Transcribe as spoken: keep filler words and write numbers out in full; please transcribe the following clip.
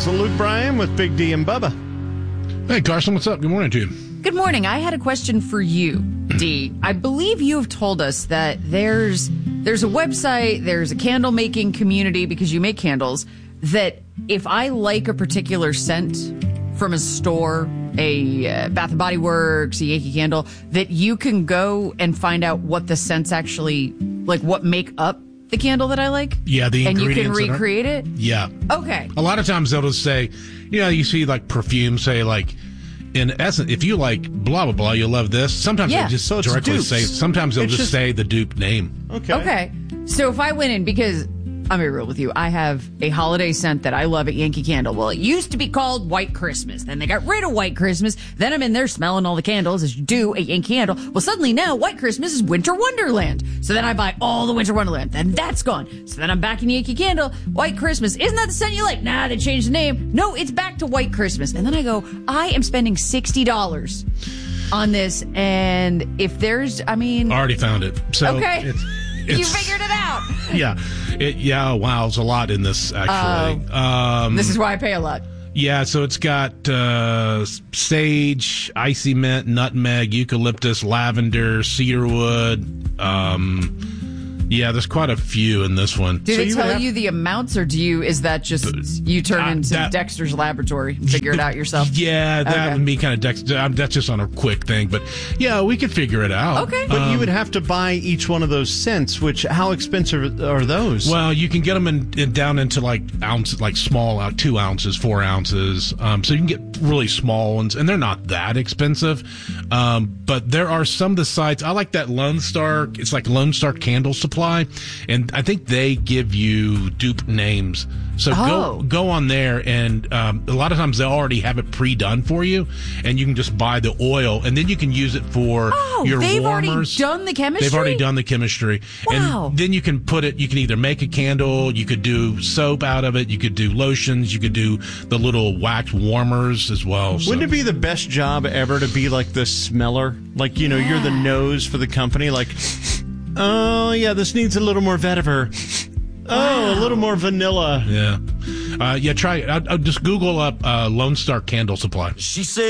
is Luke Bryan with Big D and Bubba. Hey, Carson, what's up? Good morning to you. Good morning. I had a question for you, D. I believe you have told us that there's there's a website, there's a candle making community because you make candles, that if I like a particular scent from a store, a uh, Bath and Body Works, a Yankee Candle, that you can go and find out what the scents actually, like what make up the candle that I like? Yeah, the and ingredients. And you can recreate are, it? Yeah. Okay. A lot of times they'll just say, you know, you see like perfume, say like, in essence, if you like blah, blah, blah, you'll love this. Sometimes Yeah. they just So it's directly dupes. say, sometimes they'll It's just, just- say the dupe name. Okay. Okay. So if I went in, because I'm be real with you, I have a holiday scent that I love at Yankee Candle. Well, it used to be called White Christmas. Then they got rid of White Christmas. Then I'm in there smelling all the candles as you do at Yankee Candle. Well, suddenly now White Christmas is Winter Wonderland. So then I buy all the Winter Wonderland. Then that's gone. So then I'm back in Yankee Candle. White Christmas. Isn't that the scent you like? Nah, they changed the name. No, it's back to White Christmas. And then I go, I am spending sixty dollars on this. And if there's, I mean. Already found it. So Okay. It's, You it's, figured it out. Yeah. It, yeah. Wow. It's a lot in this, actually. um, This is why I pay a lot. Yeah, so it's got uh, sage, icy mint, nutmeg, eucalyptus, lavender, cedarwood. Um, yeah, there's quite a few in this one. Do So they you tell have- you the amounts, or do you? Is that just you turn uh, into that- Dexter's laboratory and figure it out yourself? Yeah, that Okay. would be kind of Dex. uh, That's just on a quick thing, but yeah, we could figure it out. Okay. But Um, you would have to buy each one of those scents, which, how expensive are those? Well, you can get them in, in down into like ounce, like small, uh, two ounces, four ounces. Um, so you can get really small ones, and they're not that expensive. Um, but there are some of the sites. I like that Lone Star. It's like Lone Star Candle Supply, and I think they give you dupe names. So Oh. go go on there, and um, a lot of times they'll already have it pre-done for you, and you can just buy the oil, and then you can use it for Oh, your they've warmers. already done the chemistry? They've already done the chemistry. Wow. And then you can put it, you can either make a candle, you could do soap out of it, you could do lotions, you could do the little wax warmers as well. So. Wouldn't it be the best job ever to be like the smeller? Like, you know, you're the nose for the company. Like, oh, yeah, this needs a little more vetiver. Oh, a little more vanilla. Yeah. Uh, yeah, try it. I'll, I'll just Google up uh, Lone Star Candle Supply. She said.